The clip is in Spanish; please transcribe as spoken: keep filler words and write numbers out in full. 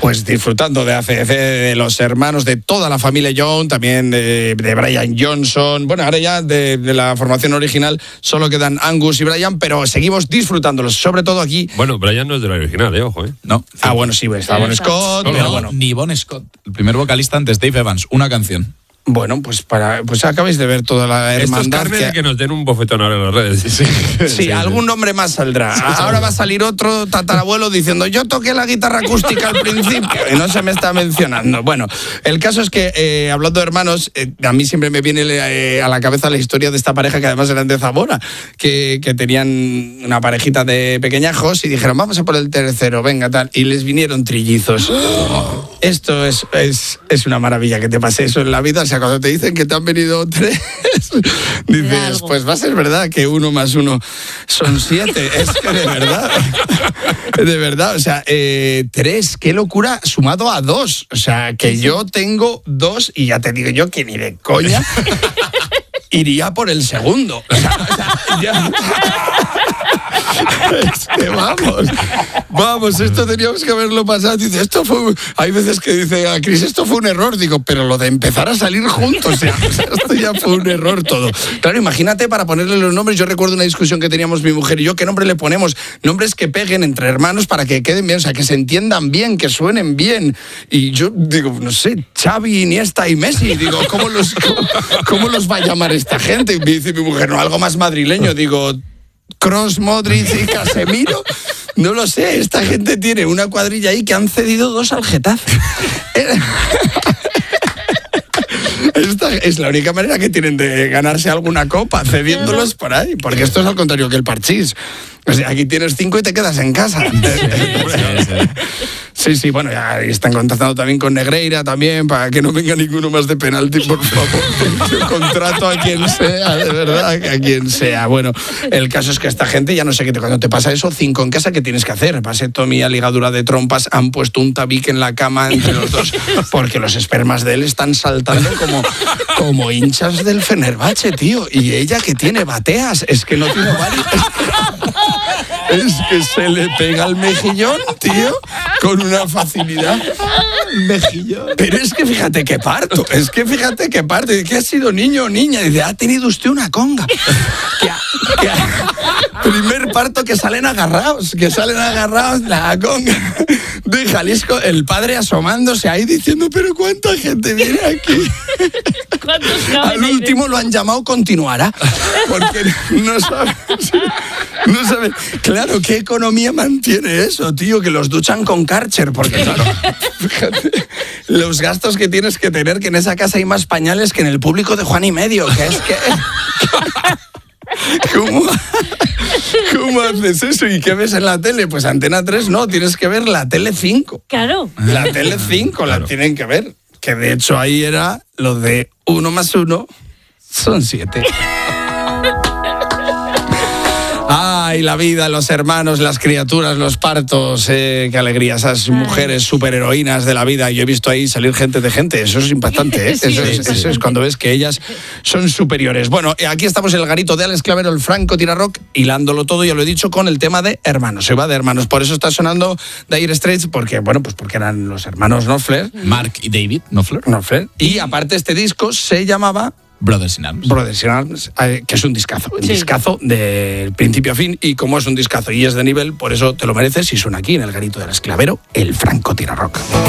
pues disfrutando de A C D C, de los hermanos, de toda la familia Young, también de, de Brian Johnson. Bueno, ahora ya de, de la formación original solo quedan Angus y Brian, pero seguimos disfrutándolos, sobre todo aquí. Bueno, Brian no es de la original, eh, ojo, ¿eh? No. Ah, bueno, sí, está Bon Scott. No, pero no, bueno. ni Bon Scott. El primer vocalista antes, Dave Evans, una canción. Bueno, pues para pues acabáis de ver toda la hermandad. Esto es carne que... de que nos den un bofetón ahora en las redes. Sí, sí, sí, algún nombre más saldrá. Ahora va a salir otro tatarabuelo diciendo yo toqué la guitarra acústica al principio y no se me está mencionando. Bueno, el caso es que, eh, hablando de hermanos, eh, a mí siempre me viene eh, a la cabeza la historia de esta pareja que además eran de Zamora, que, que tenían una parejita de pequeñajos y dijeron vamos a por el tercero, venga, tal, y les vinieron trillizos. Oh. Esto es, es, es una maravilla que te pase eso en la vida. O sea, cuando te dicen que te han venido tres, dices, pues va a ser verdad que uno más uno son siete. Es que de verdad, de verdad, o sea, eh, tres, qué locura, sumado a dos. O sea, que yo tengo dos y ya te digo yo que ni de coña iría por el segundo. O sea, o sea, ya... Es que vamos, vamos, esto teníamos que haberlo pasado. Dice, esto fue. Hay veces que dice a Chris, esto fue un error. Digo, pero lo de empezar a salir juntos, o sea, o sea, esto ya fue un error todo. Claro, imagínate para ponerle los nombres. Yo recuerdo una discusión que teníamos mi mujer y yo, ¿qué nombre le ponemos? Nombres que peguen entre hermanos para que queden bien, o sea, que se entiendan bien, que suenen bien. Y yo digo, no sé, Xavi, Iniesta y Messi. Digo, ¿cómo los, cómo, cómo los va a llamar esta gente? Y me dice mi mujer, no, algo más madrileño. Digo, Kroos, Modric y Casemiro, no lo sé, esta gente tiene una cuadrilla ahí que han cedido dos al Getafe. Esta es la única manera que tienen de ganarse alguna copa, cediéndolos por ahí, porque esto es al contrario que el parchís. O sea, aquí tienes cinco y te quedas en casa. Sí, sí, sí. Sí, sí, bueno, ya están contactando también con Negreira también, para que no venga ninguno más de penalti, por favor. Yo contrato a quien sea, de verdad, a quien sea. Bueno, el caso es que esta gente, ya no sé qué te, cuando te pasa eso, cinco en casa, ¿qué tienes que hacer? Vasectomía, ligadura de trompas, han puesto un tabique en la cama entre los dos, porque los espermas de él están saltando como, como hinchas del Fenerbahce, tío. Y ella que tiene bateas, es que no tiene varios. Es que se le pega al mejillón, tío, con una facilidad. Mejillón. Pero es que fíjate qué parto, es que fíjate qué parto. ¿Qué ha sido, niño o niña? Dice, ha tenido usted una conga. Que ha, que ha, primer parto que salen agarrados, que salen agarrados la conga de Jalisco. El padre asomándose ahí diciendo, pero ¿cuánta gente viene aquí? Al último lo han llamado continuará, porque no sabe, no sabe. Claro, ¿qué economía mantiene eso, tío? Que los duchan con Karcher, porque claro, fíjate, los gastos que tienes que tener, que en esa casa hay más pañales que en el público de Juan y Medio, que es que... ¿Cómo, ¿Cómo haces eso? ¿Y qué ves en la tele? Pues Antena tres no, tienes que ver la Tele cinco. Claro. La Tele cinco claro. La tienen que ver. Que de hecho ahí era lo de uno más uno son siete. Ay, la vida, los hermanos, las criaturas, los partos, eh, qué alegría, esas mujeres superheroínas de la vida. Yo he visto ahí salir gente de gente, eso es impactante, ¿eh? Sí, eso, es, eso es cuando ves que ellas son superiores. Bueno, aquí estamos en el garito de Alex Clavero, el Franco Tirarrock, hilándolo todo, ya lo he dicho, con el tema de hermanos. Se va de hermanos, por eso está sonando Dire Straits, porque, bueno, pues porque eran los hermanos Knopfler. Mark y David Knopfler. Knopfler. Y aparte este disco se llamaba... Brothers in Arms. Brothers in Arms, eh, que es un discazo, un sí. discazo de principio a fin, y como es un discazo y es de nivel, por eso te lo mereces y suena aquí en el garito del Esclavero, el Franco Tirarrock.